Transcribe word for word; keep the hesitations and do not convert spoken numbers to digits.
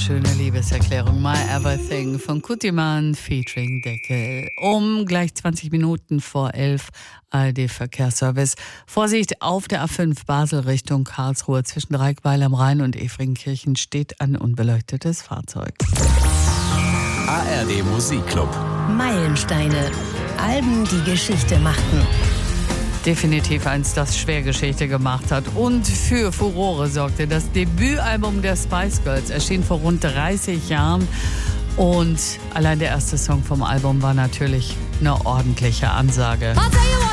schöne Liebeserklärung. My Everything von Kutiman featuring Deckel. Um gleich zwanzig Minuten vor elf A R D-Verkehrsservice. Vorsicht auf der A fünf Basel Richtung Karlsruhe. Zwischen Dreikweiler am Rhein und Efringkirchen steht ein unbeleuchtetes Fahrzeug. A R D Musikclub. Meilensteine. Alben, die Geschichte machten. Definitiv eins, das schwer Geschichte gemacht hat und für Furore sorgte. Das Debütalbum der Spice Girls erschien vor rund dreißig Jahren und allein der erste Song vom Album war natürlich eine ordentliche Ansage.